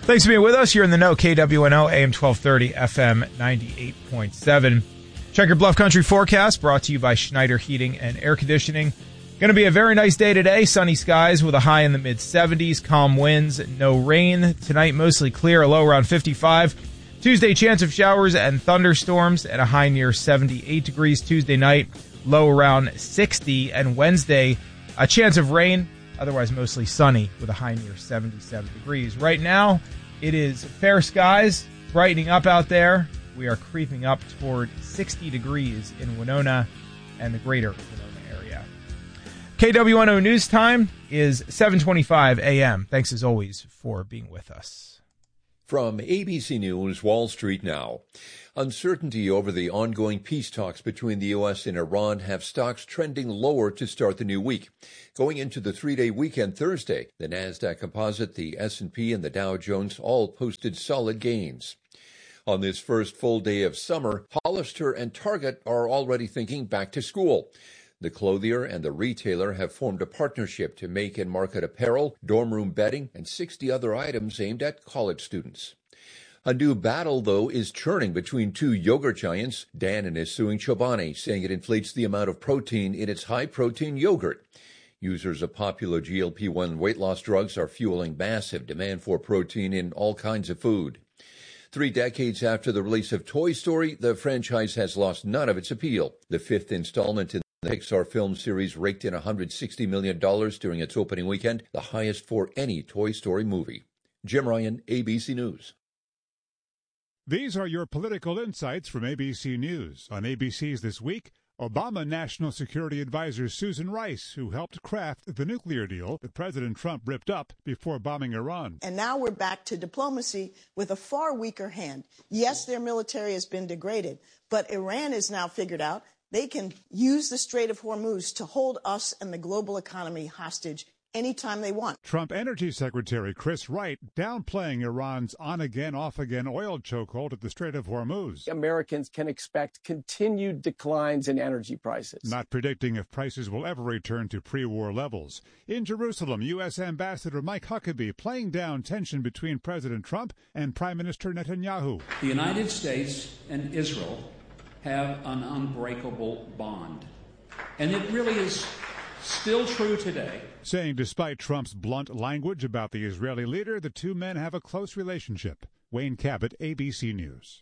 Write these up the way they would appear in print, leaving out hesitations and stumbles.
Thanks for being with us. You're in the know. KWNO, AM 1230, FM 98.7. Check your Bluff Country forecast, brought to you by Schneider Heating and Air Conditioning. Going to be a very nice day today. Sunny skies with a high in the mid-70s. Calm winds, no rain. Tonight, mostly clear, a low around 55. Tuesday, chance of showers and thunderstorms at a high near 78 degrees. Tuesday night, low around 60. And Wednesday, a chance of rain, otherwise mostly sunny with a high near 77 degrees. Right now, it is fair skies, brightening up out there. We are creeping up toward 60 degrees in Winona and the greater Winona area. KWNO News Time is 7:25 a.m. Thanks as always for being with us. From ABC News, Wall Street now. Uncertainty over the ongoing peace talks between the U.S. and Iran have stocks trending lower to start the new week. Going into the three-day weekend Thursday, the NASDAQ Composite, the S&P, and the Dow Jones all posted solid gains. On this first full day of summer, Hollister and Target are already thinking back to school. The clothier and the retailer have formed a partnership to make and market apparel, dorm room bedding, and 60 other items aimed at college students. A new battle, though, is churning between two yogurt giants. Dannon is suing Chobani, saying it inflates the amount of protein in its high-protein yogurt. Users of popular GLP-1 weight loss drugs are fueling massive demand for protein in all kinds of food. 3 decades after the release of Toy Story, the franchise has lost none of its appeal. The fifth installment in the Pixar film series raked in $160 million during its opening weekend, the highest for any Toy Story movie. Jim Ryan, ABC News. These are your political insights from ABC News. On ABC's This Week, Obama National Security Advisor Susan Rice, who helped craft the nuclear deal that President Trump ripped up before bombing Iran. And now we're back to diplomacy with a far weaker hand. Yes, their military has been degraded, but Iran has now figured out they can use the Strait of Hormuz to hold us and the global economy hostage anytime they want. Trump Energy Secretary Chris Wright downplaying Iran's on-again, off-again oil chokehold at the Strait of Hormuz. Americans can expect continued declines in energy prices. Not predicting if prices will ever return to pre-war levels. In Jerusalem, U.S. Ambassador Mike Huckabee playing down tension between President Trump and Prime Minister Netanyahu. The United States and Israel have an unbreakable bond. And it really is still true today. Saying despite Trump's blunt language about the Israeli leader, the two men have a close relationship. Wayne Cabot, ABC News.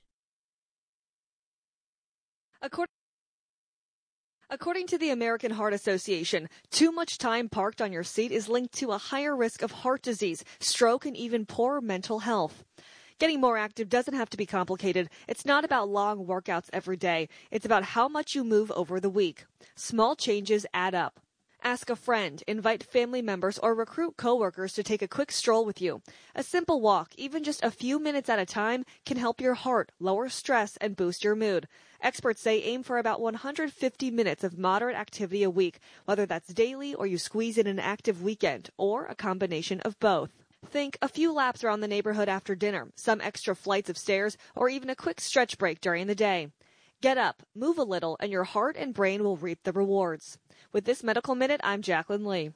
According to the American Heart Association, too much time parked on your seat is linked to a higher risk of heart disease, stroke, and even poorer mental health. Getting more active doesn't have to be complicated. It's not about long workouts every day. It's about how much you move over the week. Small changes add up. Ask a friend, invite family members, or recruit coworkers to take a quick stroll with you. A simple walk, even just a few minutes at a time, can help your heart, lower stress, and boost your mood. Experts say aim for about 150 minutes of moderate activity a week, whether that's daily or you squeeze in an active weekend, or a combination of both. Think a few laps around the neighborhood after dinner, some extra flights of stairs, or even a quick stretch break during the day. Get up, move a little, and your heart and brain will reap the rewards. With this Medical Minute, I'm Jacqueline Lee.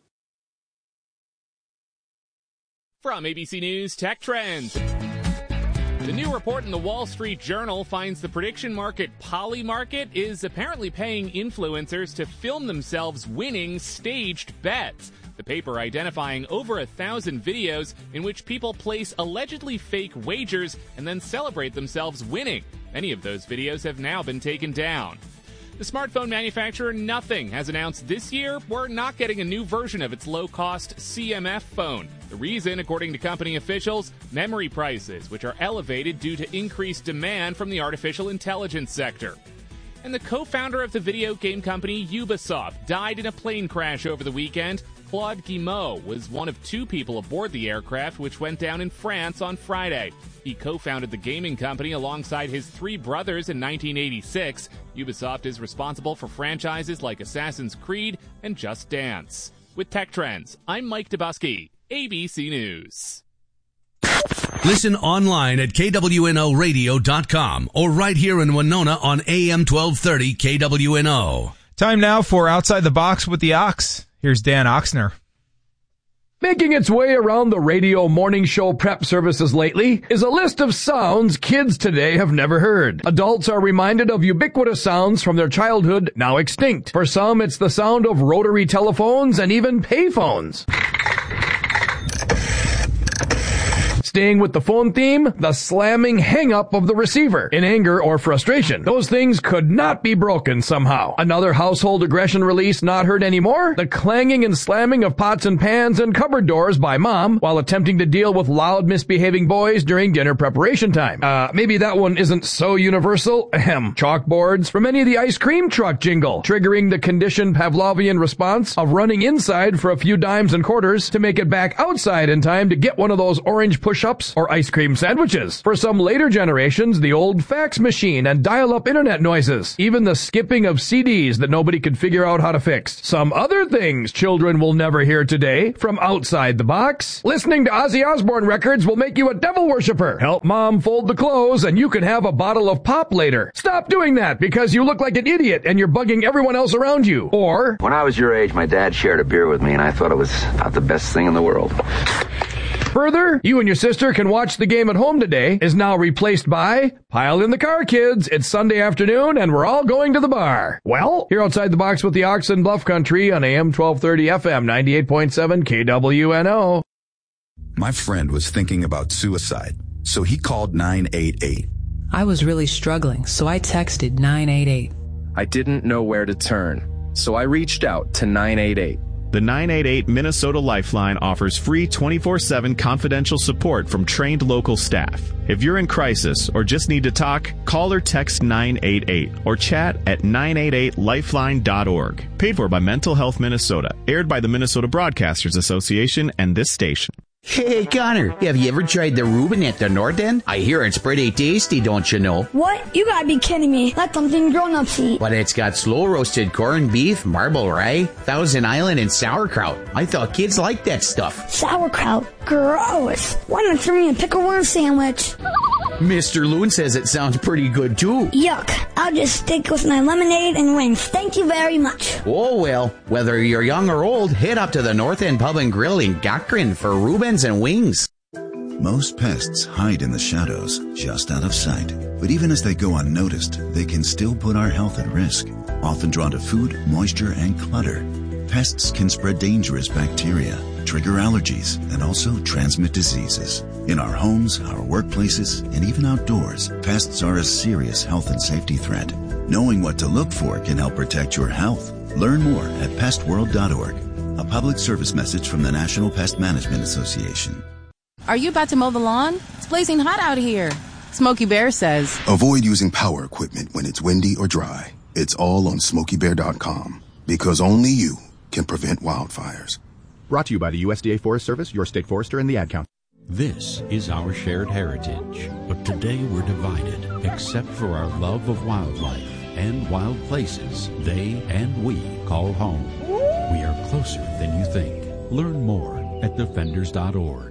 From ABC News Tech Trends. The new report in the Wall Street Journal finds the prediction market Polymarket is apparently paying influencers to film themselves winning staged bets. The paper identifying over 1,000 videos in which people place allegedly fake wagers and then celebrate themselves winning. Many of those videos have now been taken down. The smartphone manufacturer Nothing has announced this year we're not getting a new version of its low-cost CMF phone. The reason, according to company officials, memory prices, which are elevated due to increased demand from the artificial intelligence sector. And the co-founder of the video game company Ubisoft died in a plane crash over the weekend. Claude Guimau was one of 2 people aboard the aircraft, which went down in France on Friday. He co-founded the gaming company alongside his 3 brothers in 1986. Ubisoft is responsible for franchises like Assassin's Creed and Just Dance. With Tech Trends, I'm Mike Dubusky, ABC News. Listen online at KWNOradio.com or right here in Winona on AM 1230 KWNO. Time now for Outside the Box with the Ox. Here's Dan Oxner. Making its way around the radio morning show prep services lately is a list of sounds kids today have never heard. Adults are reminded of ubiquitous sounds from their childhood now extinct. For some, it's the sound of rotary telephones and even payphones. Staying with the phone theme, the slamming hang-up of the receiver in anger or frustration. Those things could not be broken somehow. Another household aggression release not heard anymore? The clanging and slamming of pots and pans and cupboard doors by mom while attempting to deal with loud misbehaving boys during dinner preparation time. Maybe that one isn't so universal. Ahem. Chalkboards from any of the ice cream truck jingle, triggering the conditioned Pavlovian response of running inside for a few dimes and quarters to make it back outside in time to get one of those orange push-ups or ice cream sandwiches. For some later generations, the old fax machine and dial-up internet noises. Even the skipping of CDs that nobody could figure out how to fix. Some other things children will never hear today from outside the box. Listening to Ozzy Osbourne records will make you a devil worshiper. Help mom fold the clothes and you can have a bottle of pop later. Stop doing that because you look like an idiot and you're bugging everyone else around you. Or, when I was your age, my dad shared a beer with me and I thought it was about the best thing in the world. Further, you and your sister can watch the game at home today is now replaced by pile in the car, kids. It's Sunday afternoon and we're all going to the bar. Well, here outside the box with the Oxen Bluff Country on AM 1230 FM 98.7 KWNO. My friend was thinking about suicide, so he called 988. I was really struggling, so I texted 988. I didn't know where to turn, so I reached out to 988. The 988 Minnesota Lifeline offers free 24/7 confidential support from trained local staff. If you're in crisis or just need to talk, call or text 988 or chat at 988lifeline.org. Paid for by Mental Health Minnesota. Aired by the Minnesota Broadcasters Association and this station. Hey, Connor, have you ever tried the Reuben at the North End? I hear it's pretty tasty, don't you know? What? You gotta be kidding me. That's something grown-ups eat. But it's got slow-roasted corned beef, marble rye, Thousand Island, and sauerkraut. I thought kids liked that stuff. Sauerkraut? Gross. Why not throw me a pickle worm sandwich? Mr. Loon says it sounds pretty good, too. Yuck. I'll just stick with my lemonade and wings. Thank you very much. Oh, well, whether you're young or old, head up to the North End Pub and Grill in Gakrin for Reubens and wings. Most pests hide in the shadows, just out of sight. But even as they go unnoticed, they can still put our health at risk. Often drawn to food, moisture, and clutter. Pests can spread dangerous bacteria, trigger allergies, and also transmit diseases. In our homes, our workplaces, and even outdoors, pests are a serious health and safety threat. Knowing what to look for can help protect your health. Learn more at pestworld.org. A public service message from the National Pest Management Association. Are you about to mow the lawn? It's blazing hot out here. Smokey Bear says, avoid using power equipment when it's windy or dry. It's all on SmokeyBear.com. Because only you can prevent wildfires. Brought to you by the USDA Forest Service, your state forester, and the Ad Council. This is our shared heritage, but today we're divided, except for our love of wildlife and wild places they and we call home. We are closer than you think. Learn more at defenders.org.